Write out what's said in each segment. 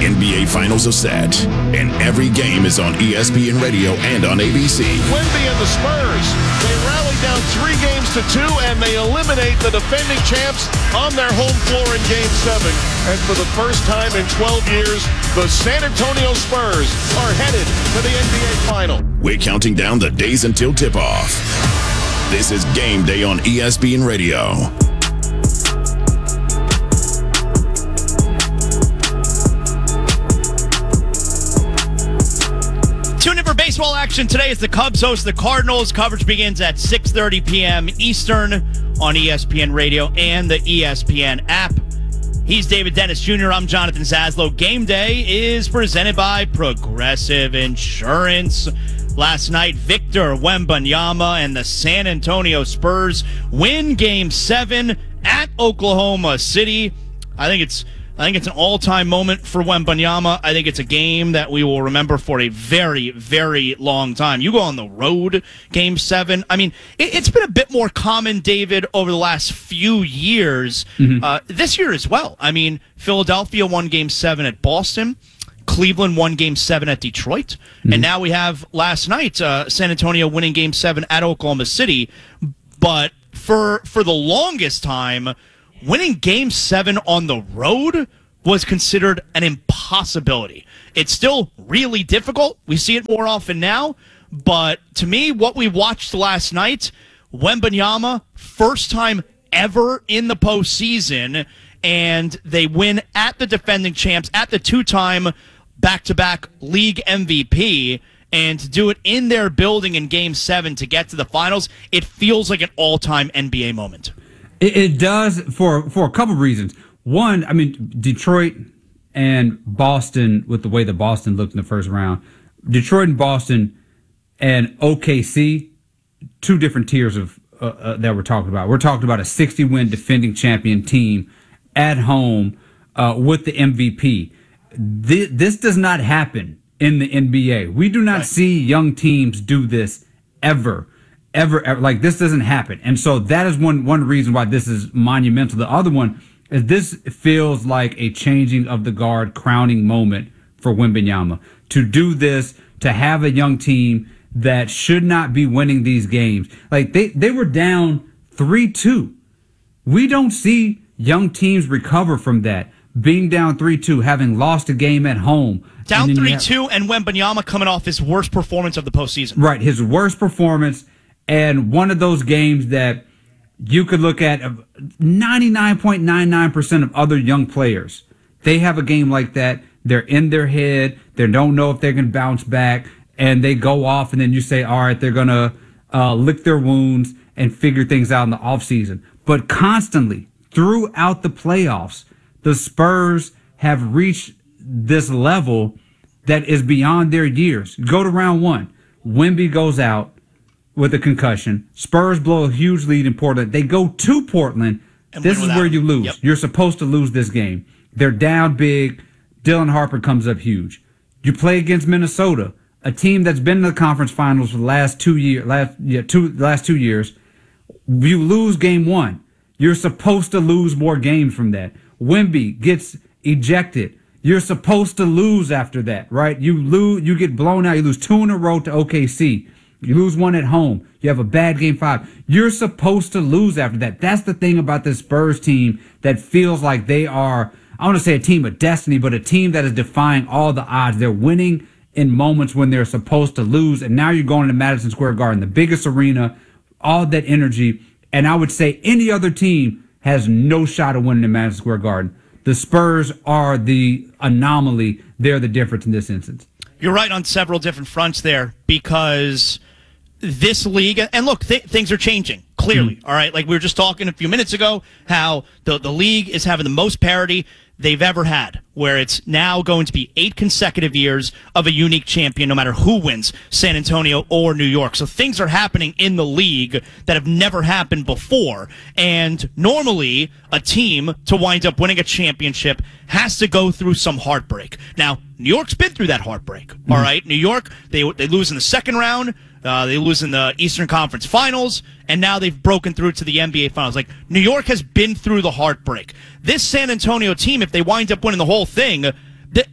NBA Finals are set, and every game is on ESPN Radio and on ABC. Wemby and the Spurs, they rally down 3-2, and they eliminate the defending champs on their home floor in Game 7. And for the first time in 12 years, the San Antonio Spurs are headed to the NBA Final. We're counting down the days until tip-off. This is Game Day on ESPN Radio. Tune in for baseball action today as the Cubs host the Cardinals. Coverage begins at 6:30 p.m. Eastern on ESPN Radio and the ESPN app. He's David Dennis Jr. I'm Jonathan Zaslow. Game Day is presented by Progressive Insurance. Last night, Victor Wembanyama and the San Antonio Spurs win Game 7 at Oklahoma City. I think it's an all-time moment for Wembanyama. I think it's a game that we will remember for a very, very long time. You go on the road, Game 7. I mean, it's been a bit more common, David, over the last few years. This year as well. I mean, Philadelphia won Game 7 at Boston. Cleveland won Game 7 at Detroit. And now we have last night San Antonio winning Game 7 at Oklahoma City. But for the longest time, winning Game 7 on the road was considered an impossibility. It's still really difficult. We see it more often now. But to me, what we watched last night, Wembanyama, first time ever in the postseason, and they win at the defending champs, at the two-time back-to-back league MVP, and to do it in their building in Game 7 to get to the finals, it feels like an all-time NBA moment. It does for a couple of reasons. One, I mean, Detroit and Boston, with the way that Boston looked in the first round, Detroit and Boston and OKC, two different tiers of that we're talking about. We're talking about a 60-win defending champion team at home with the MVP. This does not happen in the NBA. We do not see young teams do this ever. Like, this doesn't happen. And so that is one reason why this is monumental. The other one is this feels like a changing of the guard crowning moment for Wembanyama. To do this, to have a young team that should not be winning these games. Like, they were down 3-2. We don't see young teams recover from that. Being down 3-2, having lost a game at home. Down 3-2, and Wembanyama coming off his worst performance of the postseason. Right, his worst performance. And one of those games that you could look at 99.99% of other young players. They have a game like that. They're in their head. They don't know if they can bounce back. And they go off, and then you say, all right, they're going to lick their wounds and figure things out in the offseason. But constantly, throughout the playoffs, the Spurs have reached this level that is beyond their years. Go to round 1. Wemby goes out with a concussion. Spurs blow a huge lead in Portland. They go to Portland. And this is where you lose. Yep. You're supposed to lose this game. They're down big. Dylan Harper comes up huge. You play against Minnesota, a team that's been in the conference finals for the last 2 years. Last 2 years. You lose game 1. You're supposed to lose more games from that. Wemby gets ejected. You're supposed to lose after that, right? You get blown out. You lose 2 in a row to OKC. You lose 1 at home. You have a bad game 5. You're supposed to lose after that. That's the thing about this Spurs team that feels like they are, I want to say a team of destiny, but a team that is defying all the odds. They're winning in moments when they're supposed to lose. And now you're going to Madison Square Garden, the biggest arena, all that energy. And I would say any other team has no shot of winning in Madison Square Garden. The Spurs are the anomaly. They're the difference in this instance. You're right on several different fronts there, because this league, and look, things are changing, clearly, all right? Like we were just talking a few minutes ago, how the league is having the most parity they've ever had, where it's now going to be 8 consecutive years of a unique champion, no matter who wins, San Antonio or New York. So things are happening in the league that have never happened before. And normally, a team to wind up winning a championship has to go through some heartbreak. Now, New York's been through that heartbreak, all right? New York, they lose in the second round. They lose in the Eastern Conference Finals, and now they've broken through to the NBA Finals. Like, New York has been through the heartbreak. This San Antonio team, if they wind up winning the whole thing,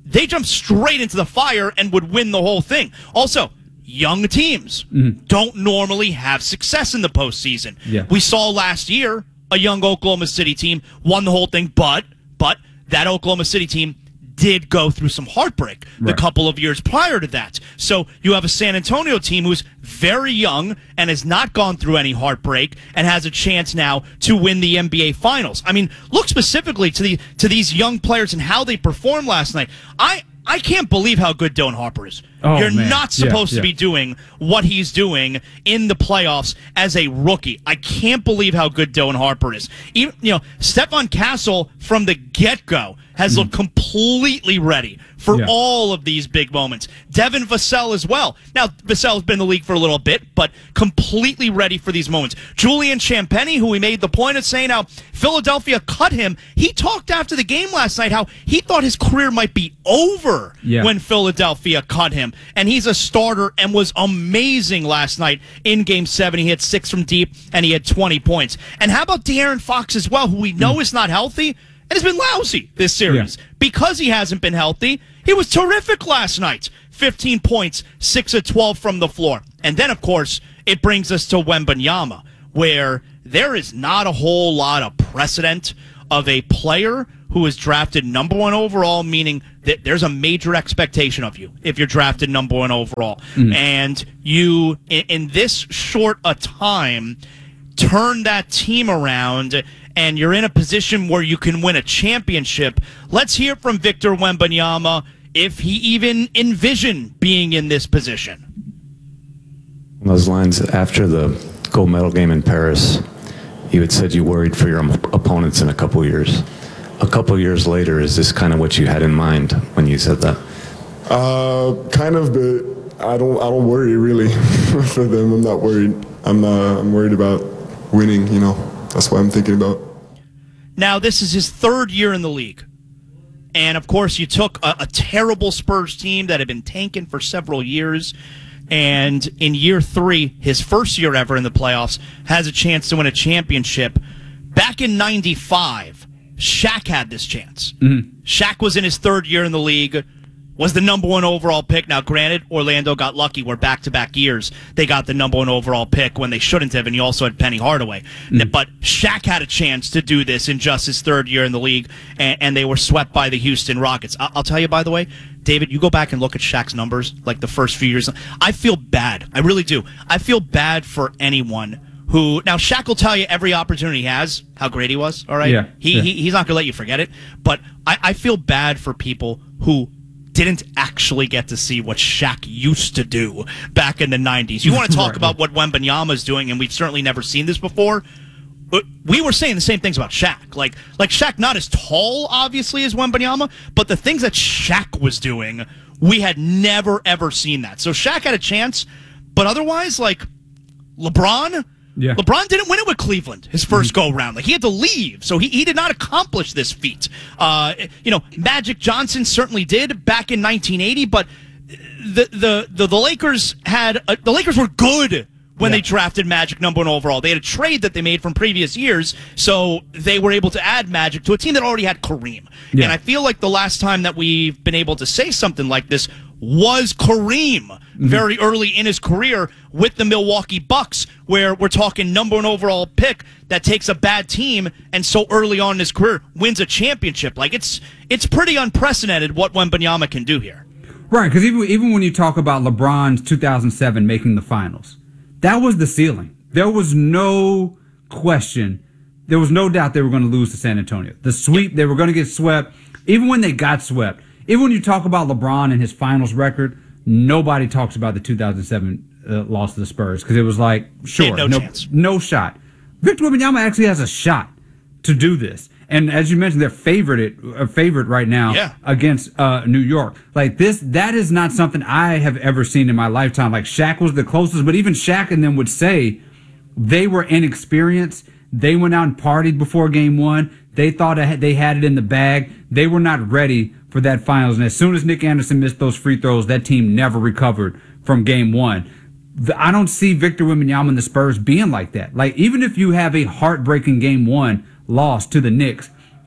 they jump straight into the fire and would win the whole thing. Also, young teams don't normally have success in the postseason. Yeah. We saw last year a young Oklahoma City team won the whole thing, but that Oklahoma City team did go through some heartbreak the couple of years prior to that. So you have a San Antonio team who's very young and has not gone through any heartbreak and has a chance now to win the NBA Finals. I mean, look specifically to these young players and how they performed last night. I can't believe how good Dylan Harper is. Oh, You're man. not supposed to be doing what he's doing in the playoffs as a rookie. I can't believe how good Dylan Harper is. Even, Stephon Castle from the get-go has looked completely ready for all of these big moments. Devin Vassell as well. Now, Vassell's been in the league for a little bit, but completely ready for these moments. Julian Champagnie, who we made the point of saying how Philadelphia cut him, he talked after the game last night how he thought his career might be over when Philadelphia cut him. And he's a starter and was amazing last night in Game 7. He hit 6 from deep, and he had 20 points. And how about De'Aaron Fox as well, who we know is not healthy and has been lousy this series. Because he hasn't been healthy, he was terrific last night. 15 points, 6 of 12 from the floor. And then, of course, it brings us to Wembanyama, where there is not a whole lot of precedent of a player who is drafted number 1 overall, meaning that there's a major expectation of you if you're drafted number 1 overall. And you, in this short a time, turn that team around, and you're in a position where you can win a championship. Let's hear from Victor Wembanyama if he even envisioned being in this position. Those lines after the gold medal game in Paris, you had said you worried for your opponents in a couple of years. A couple of years later, is this kind of what you had in mind when you said that? Kind of, but I don't worry really for them. I'm not worried. I'm worried about winning. That's what I'm thinking about. Now, this is his 3rd year in the league. And, of course, you took a terrible Spurs team that had been tanking for several years. And in year 3, his first year ever in the playoffs, has a chance to win a championship. Back in 95, Shaq had this chance. Shaq was in his 3rd year in the league, was the number 1 overall pick. Now, granted, Orlando got lucky where back-to-back years they got the number 1 overall pick when they shouldn't have, and you also had Penny Hardaway. But Shaq had a chance to do this in just his 3rd year in the league, and they were swept by the Houston Rockets. I'll tell you, by the way, David, you go back and look at Shaq's numbers, like the first few years. I feel bad. I really do. I feel bad for anyone who... Now, Shaq will tell you every opportunity he has how great he was, all right? Yeah. He's not going to let you forget it. But I feel bad for people who didn't actually get to see what Shaq used to do back in the 90s. You want to talk about what Wembanyama's doing, and we've certainly never seen this before. We were saying the same things about Shaq. Like Shaq, not as tall, obviously, as Wembanyama, but the things that Shaq was doing, we had never, ever seen that. So Shaq had a chance, but otherwise, LeBron... Yeah. LeBron didn't win it with Cleveland his first go-round. He had to leave, so he did not accomplish this feat. Magic Johnson certainly did back in 1980, but the Lakers the Lakers were good when they drafted Magic number 1 overall. They had a trade that they made from previous years, so they were able to add Magic to a team that already had Kareem. And I feel like the last time that we've been able to say something like this was Kareem very early in his career with the Milwaukee Bucks, where we're talking number 1 overall pick that takes a bad team and so early on in his career wins a championship. It's pretty unprecedented what Wembanyama can do here. Right, because even when you talk about LeBron's 2007 making the finals, that was the ceiling. There was no question. There was no doubt they were going to lose to San Antonio. The sweep, they were going to get swept. Even when they got swept, even when you talk about LeBron and his finals record, nobody talks about the 2007 loss to the Spurs because it was like, sure, chance. No shot. Victor Wembanyama actually has a shot to do this. And as you mentioned, they're favorite right now against New York. That is not something I have ever seen in my lifetime. Shaq was the closest, but even Shaq and them would say they were inexperienced. They went out and partied before game 1. They thought they had it in the bag. They were not ready for that finals. And as soon as Nick Anderson missed those free throws, that team never recovered from game 1. I don't see Victor Wembanyama and the Spurs being like that. Even if you have a heartbreaking game 1 loss to the Knicks,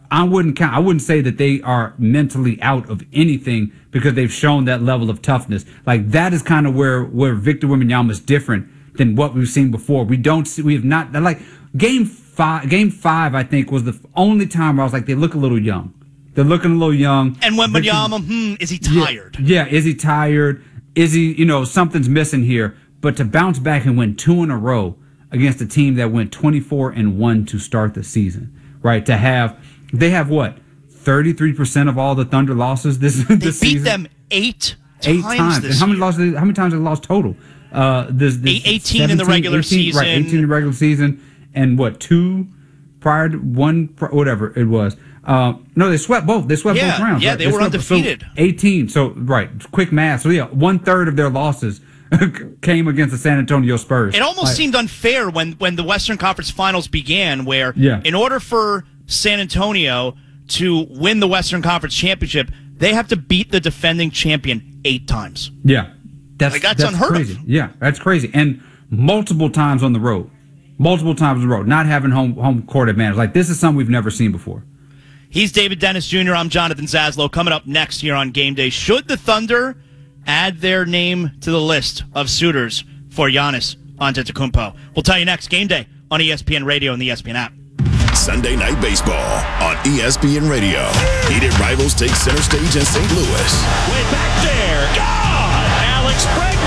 I wouldn't say that they are mentally out of anything because they've shown that level of toughness. Like that is kind of where Victor Wembanyama is different than what we've seen before. We have not like game five, I think, was the only time where I was like, they look a little young. They're looking a little young. And Wembanyama, is he tired? Yeah, is he tired? Is he, something's missing here. But to bounce back and win 2 in a row against a team that went 24-1 to start the season, right? They have what? 33% of all the Thunder losses this season. They beat them 8 times. And how many times they lost total? 18 in the regular season. Right, 18 in the regular season. And what, 2 prior to 1, whatever it was. No, they swept both. They swept both rounds. Yeah, right? they were undefeated. So 18. So, right, quick math. So, 1/3 of their losses came against the San Antonio Spurs. It almost seemed unfair when the Western Conference Finals began, where in order for San Antonio to win the Western Conference Championship, they have to beat the defending champion 8 times. Yeah. That's unheard crazy. of. Yeah, that's crazy. And multiple times on the road. Not having home court advantage. Like, this is something we've never seen before. He's David Dennis Jr. I'm Jonathan Zaslow. Coming up next here on Game Day, should the Thunder add their name to the list of suitors for Giannis Antetokounmpo? We'll tell you next. Game Day on ESPN Radio and the ESPN app. Sunday Night Baseball on ESPN Radio. Heated rivals take center stage in St. Louis. Way back there. God! Alex Bregman.